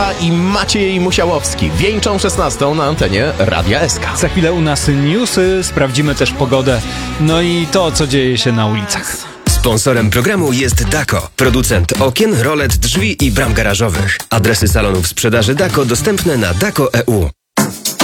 Górska i Maciej Musiałowski wieńczą 16 na antenie Radia SK. Za chwilę u nas newsy, sprawdzimy też pogodę, no i to, co dzieje się na ulicach. Sponsorem programu jest Dako, producent okien, rolet, drzwi i bram garażowych. Adresy salonów sprzedaży Dako dostępne na dako.eu.